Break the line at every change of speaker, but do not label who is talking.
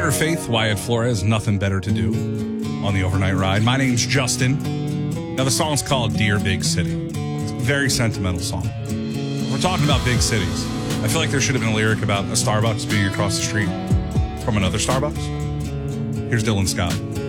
Carter Faith, Wyatt Flores, Nothing Better to Do on the overnight ride. My name's Justin. Now, the song's called Dear Big City. It's a very sentimental song. We're talking about big cities. I feel like there should have been a lyric about a Starbucks being across the street from another Starbucks. Here's Dylan Scott.